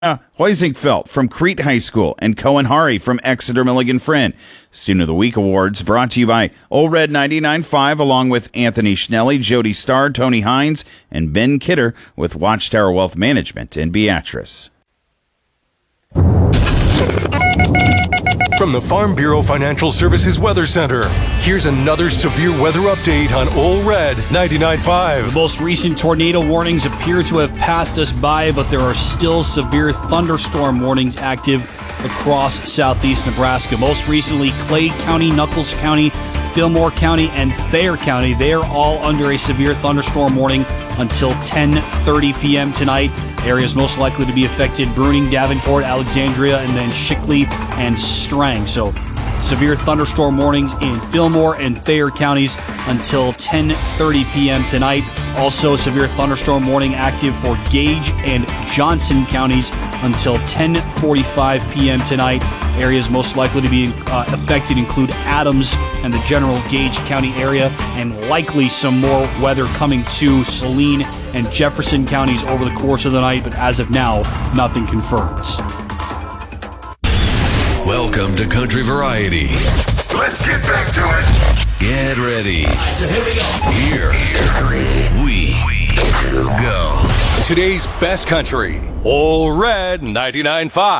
Hoisingfeld from Crete High School and Cohen Hari from Exeter Milligan Friend. Student of the Week Awards brought to you by Old Red 99.5 along with Anthony Schnelly, Jody Starr, Tony Hines, and Ben Kidder with Watchtower Wealth Management in Beatrice. From the Farm Bureau Financial Services Weather Center, here's another severe weather update on Old Red 99.5. The most recent tornado warnings appear to have passed us by, but there are still severe thunderstorm warnings active across southeast Nebraska. Most recently, Clay County, Nuckolls County, Fillmore County, and Thayer County. They are all under a severe thunderstorm warning until 10:30 p.m. tonight. Areas most likely to be affected: Bruning, Davenport, Alexandria, and then Shickley and Strang. So severe thunderstorm warnings in Fillmore and Thayer counties until 10:30 p.m. tonight. Also severe thunderstorm warning active for Gage and Johnson counties until 10:45 p.m. tonight. Areas most likely to be affected include Adams and the general Gage County area, and likely some more weather coming to Saline and Jefferson counties over the course of the night, but as of now, nothing confirms. Welcome to Country Variety. Let's get back to it. Get ready. All right, so here we go. Here we go. Today's best country, Old Red 99.5.